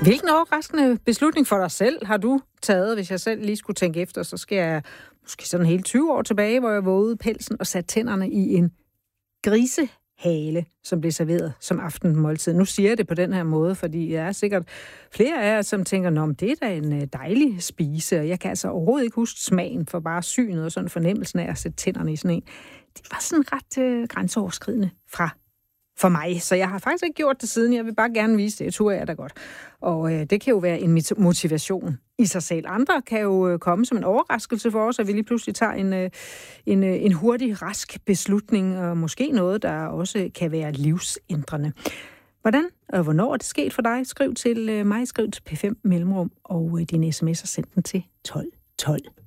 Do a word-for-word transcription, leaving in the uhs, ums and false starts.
Hvilken overraskende beslutning for dig selv har du taget? Hvis jeg selv lige skulle tænke efter, så skal jeg måske sådan hele tyve år tilbage, hvor jeg vågede pelsen og satte tænderne i en grisehale, som blev serveret som aftenmåltid. Nu siger jeg det på den her måde, fordi der er sikkert flere af jer, som tænker, nå, det er da en dejlig spise, og jeg kan altså overhovedet ikke huske smagen for bare synet og sådan fornemmelsen af at sætte tænderne i sådan en. Det var sådan ret øh, grænseoverskridende fra for mig, så jeg har faktisk ikke gjort det siden. Jeg vil bare gerne vise det. Jeg tror, jeg er da godt. Og øh, det kan jo være en motivation i sig selv. Andre kan jo øh, komme som en overraskelse for os, at vi lige pludselig tager en, øh, en, øh, en hurtig, rask beslutning, og måske noget, der også kan være livsændrende. Hvordan og hvornår er det sket for dig? Skriv til øh, mig, skriv til P fem Mellemrum, og øh, dine sms'er send den til tolv tolv.